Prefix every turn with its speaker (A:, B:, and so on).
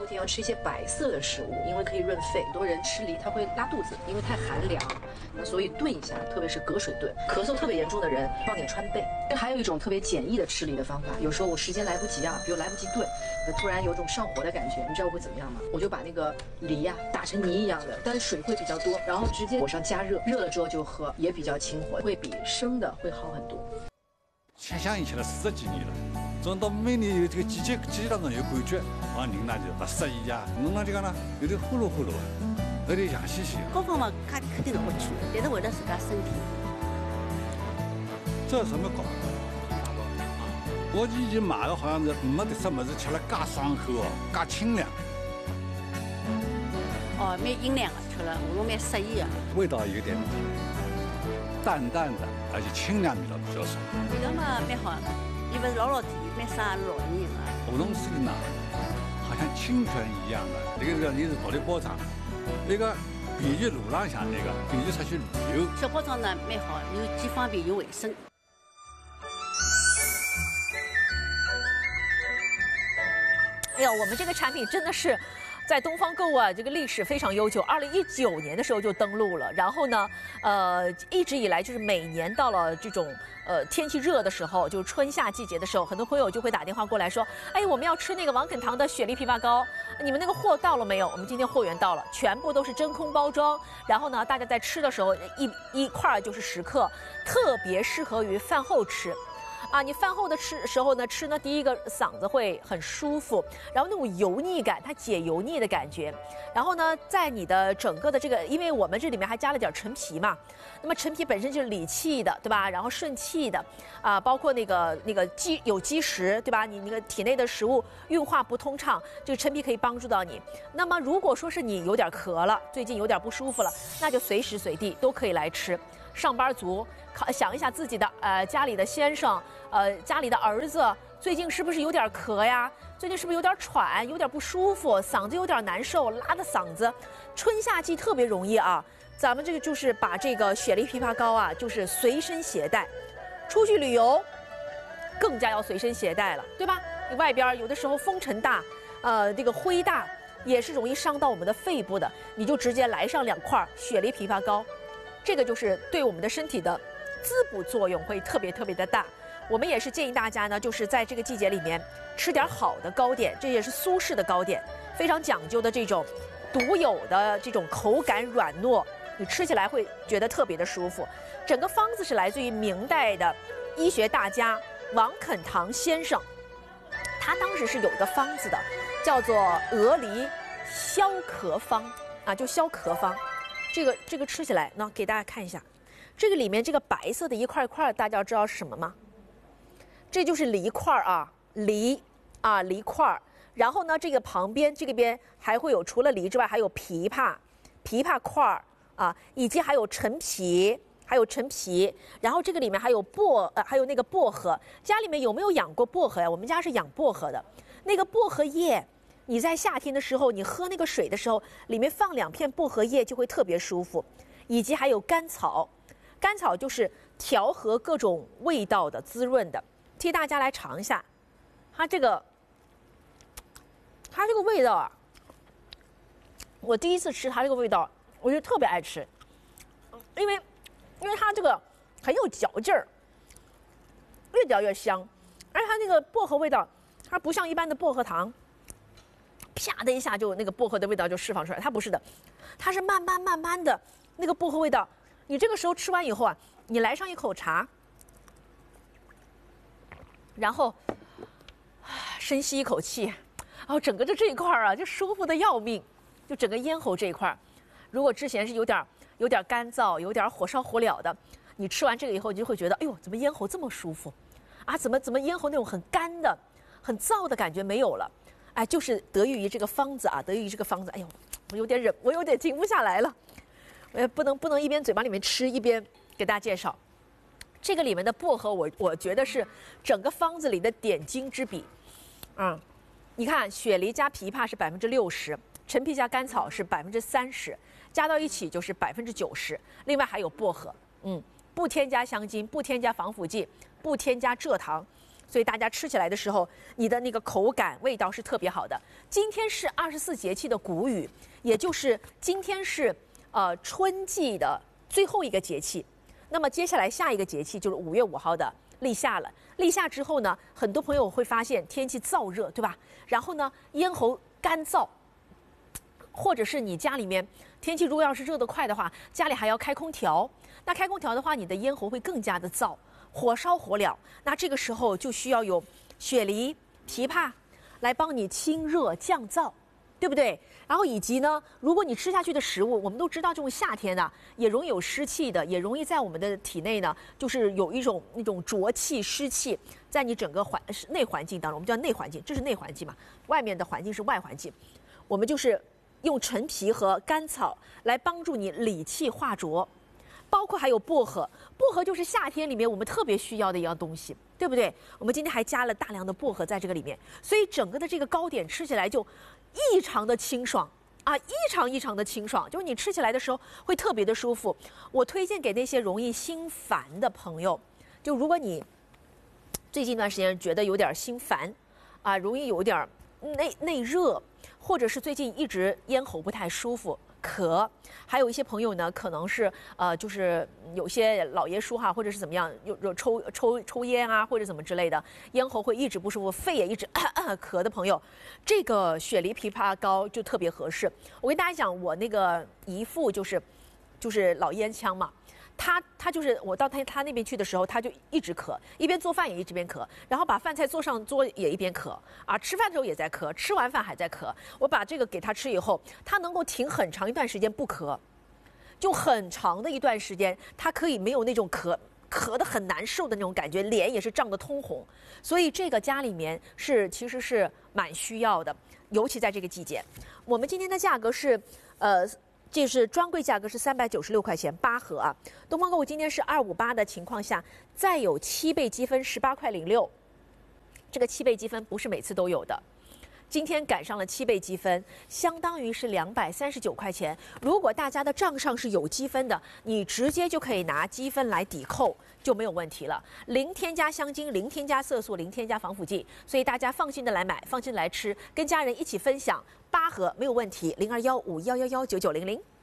A: 天要吃一些白色的食物，因为可以润肺。很多人吃梨它会拉肚子，因为太寒凉，那所以炖一下，特别是隔水炖。咳嗽特别严重的人放点川贝。还有一种特别简易的吃梨的方法，有时候我时间来不及啊，比如来不及炖，突然有种上火的感觉，你知道我会怎么样吗？我就把那个梨呀打成泥一样的，但是水会比较多，然后直接火上加热，热了之后就喝，也比较清火，会比生的会好很多。
B: 想象以前了40几年了，总到每年有这个季节当中有感觉，人呢就不适宜啊，弄了这个呢有点呼噜呼噜，有点痒兮兮。
C: 各方面肯定是不错，但是为了自家身体。
B: 这有什么搞？我以前买的好像是没得什么是吃了介爽口哦，介清凉。
C: 哦，蛮营养的，吃了我蛮适宜的。
B: 味道有点淡淡的，而且清凉味道比较少。
C: 味道嘛蛮好，因为老甜，蛮伤老人的。
B: 梧桐水呢，好像清泉一样的，这个你是独立包装，那个便于路浪向那个，便于出去旅游。
C: 小包装呢蛮好，又既方便又卫生。
D: 哎呀，我们这个产品真的是在东方购物啊，这个历史非常悠久。2019年的时候就登陆了，然后呢，一直以来就是每年到了这种天气热的时候，就是春夏季节的时候，很多朋友就会打电话过来说，哎，我们要吃那个王肯堂的雪梨枇杷膏，你们那个货到了没有？我们今天货源到了，全部都是真空包装，然后呢，大家在吃的时候一块就是10克，特别适合于饭后吃。啊，你饭后的时候呢，吃呢，第一个嗓子会很舒服，然后那种油腻感，它解油腻的感觉。然后呢，在你的整个的这个，因为我们这里面还加了点陈皮嘛，那么陈皮本身就是理气的，对吧？然后顺气的，啊，包括那个有积食，对吧？你那个体内的食物运化不通畅，这个陈皮可以帮助到你。那么如果说是你有点咳了，最近有点不舒服了，那就随时随地都可以来吃。上班族想一下自己的家里的先生，家里的儿子最近是不是有点咳呀？最近是不是有点喘，有点不舒服，嗓子有点难受，拉的嗓子。春夏季特别容易啊，咱们这个就是把这个雪梨枇杷膏啊，就是随身携带，出去旅游更加要随身携带了，对吧？你外边有的时候风尘大，这个灰大，也是容易伤到我们的肺部的，你就直接来上2块雪梨枇杷膏。这个就是对我们的身体的滋补作用会特别的大。我们也是建议大家呢，就是在这个季节里面吃点好的糕点，这也是苏式的糕点，非常讲究的这种独有的这种口感软糯，你吃起来会觉得特别的舒服。整个方子是来自于明代的医学大家王肯堂先生，他当时是有一个方子的，叫做鹅梨消咳方啊，就消咳方。这个吃起来呢，给大家看一下，这个里面这个白色的一块块，大家知道是什么吗？这就是梨块啊，梨块。然后呢，这个旁边这个边还会有除了梨之外，还有枇杷块啊，以及还有陈皮。然后这个里面还有还有那个薄荷。家里面有没有养过薄荷呀？我们家是养薄荷的，那个薄荷叶。你在夏天的时候，你喝那个水的时候，里面放2片薄荷叶就会特别舒服，以及还有甘草，甘草就是调和各种味道的、滋润的。替大家来尝一下，它这个味道啊，我第一次吃它这个味道，我就特别爱吃，因为它这个很有嚼劲儿，越嚼越香，而且它那个薄荷味道，它不像一般的薄荷糖。啪的一下就那个薄荷的味道就释放出来，它不是的，它是慢慢的那个薄荷味道。你这个时候吃完以后啊，你来上一口茶，然后深吸一口气，然后整个这一块啊就舒服的要命，就整个咽喉这一块，如果之前是有点干燥、有点火烧火燎的，你吃完这个以后，你就会觉得，哎呦，怎么咽喉这么舒服啊？怎么咽喉那种很干的、很燥的感觉没有了？哎，就是得益于这个方子啊，哎呦，我有点停不下来了，不能一边嘴巴里面吃一边给大家介绍。这个里面的薄荷我觉得是整个方子里的点睛之笔，你看雪梨加枇杷是60%，陈皮加甘草是30%，加到一起就是90%，另外还有薄荷，不添加香精，不添加防腐剂，不添加蔗糖。 所以大家吃起来的时候，你的那个口感、味道是特别好的。今天是24节气的谷雨，也就是今天是春季的最后一个节气。那么接下来下一个节气就是5月5号的立夏了。立夏之后呢，很多朋友会发现天气燥热，对吧？然后呢，咽喉干燥，或者是你家里面天气如果要是热得快的话，家里还要开空调。那开空调的话，你的咽喉会更加的燥，火烧火燎。那这个时候就需要有雪梨、枇杷来帮你清热降燥，对不对？然后以及呢，如果你吃下去的食物，我们都知道这种夏天呢，也容易有湿气的，也容易在我们的体内呢，就是有一种那种浊气、湿气，在你整个内环境当中，我们叫内环境，这是内环境嘛，外面的环境是外环境。我们就是用陈皮和甘草来帮助你理气化浊，包括还有薄荷，薄荷就是夏天里面我们特别需要的一样东西，对不对？我们今天还加了大量的薄荷在这个里面，所以整个的这个糕点吃起来就异常的清爽啊，异常的清爽，就是你吃起来的时候会特别的舒服。我推荐给那些容易心烦的朋友，就如果你最近一段时间觉得有点心烦啊，容易有点内热，或者是最近一直咽喉不太舒服。咳，还有一些朋友呢，可能是就是有些老爷叔哈，或者是怎么样，有抽烟啊，或者怎么之类的，咽喉会一直不舒服，肺也一直咳的朋友，这个雪梨枇杷膏就特别合适。我跟大家讲，我那个姨父就是老烟枪嘛。他就是我到他那边去的时候，他就一直咳，一边做饭也一边咳，然后把饭菜做上桌也一边咳啊，吃饭的时候也在咳，吃完饭还在咳。我把这个给他吃以后，他能够停很长一段时间不咳，就很长的一段时间，他可以没有那种咳得很难受的那种感觉，脸也是涨得通红。所以这个家里面其实是蛮需要的，尤其在这个季节。我们今天的价格是这是专柜价格是396块钱8盒啊。东方购物今天是258的情况下，再有7倍积分18块06，这个7倍积分不是每次都有的，今天赶上了7倍积分，相当于是239块钱。如果大家的账上是有积分的，你直接就可以拿积分来抵扣，就没有问题了。零添加香精，零添加色素，零添加防腐剂，所以大家放心的来买，放心来吃，跟家人一起分享。8盒没有问题，0215111990。